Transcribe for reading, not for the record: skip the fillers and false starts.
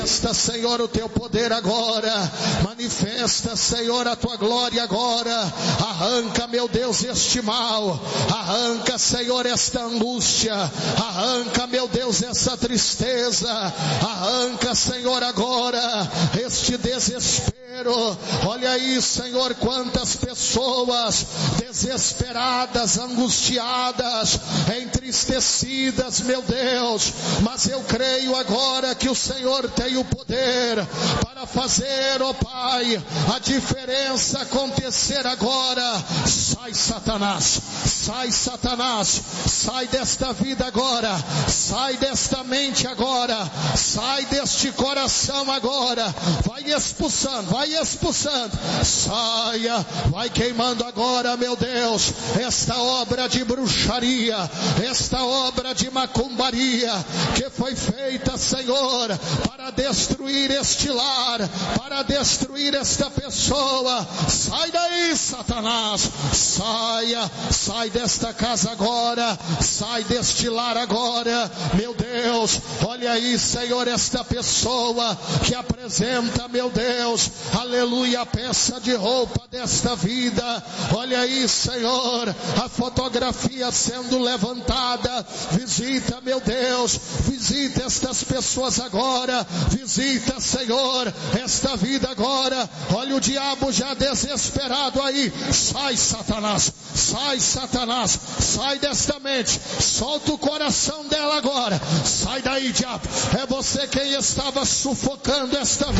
Manifesta, Senhor, o teu poder agora. Manifesta, Senhor, a tua glória agora. Arranca, meu Deus, este mal. Arranca, Senhor, esta angústia. Arranca, meu Deus, essa tristeza. Arranca, Senhor, agora este desespero. Olha aí, Senhor, quantas pessoas desesperadas, angustiadas, entristecidas, meu Deus. Mas eu creio agora que o Senhor tem o poder para fazer, ó Pai, a diferença acontecer agora. Sai, Satanás, sai, Satanás, sai desta vida agora, sai desta mente agora, sai deste coração agora. Vai expulsando, saia, vai queimando agora, meu Deus, esta obra de bruxaria, esta obra de macumbaria, que foi feita, Senhor, para destruir este lar, para destruir esta pessoa. Sai daí, Satanás, sai desta casa agora, sai deste lar agora, meu Deus. Olha aí, Senhor, esta pessoa que apresenta, meu Deus, aleluia, a peça de roupa desta vida. Olha aí, Senhor, a fotografia sendo levantada. Visita, meu Deus, visita estas pessoas agora. Visita, Senhor, esta vida agora. Olha o diabo já desesperado aí. Sai, Satanás, sai desta mente. Solta o coração dela agora. Sai daí, diabo. É você quem estava sufocando esta vida.